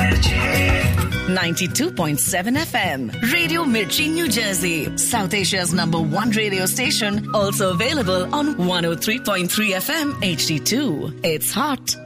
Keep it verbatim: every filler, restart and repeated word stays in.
ninety-two point seven F M. Radio Mirchi, New Jersey. South Asia's number one radio station. Also available on one oh three point three F M H D two. It's hot